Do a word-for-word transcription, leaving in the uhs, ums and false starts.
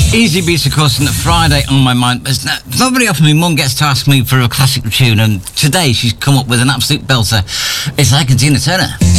Easy beats, of course, and the Friday on my mind. It's not, it's not very often my mum gets to ask me for a classic tune, and today she's come up with an absolute belter. It's like Tina Turner.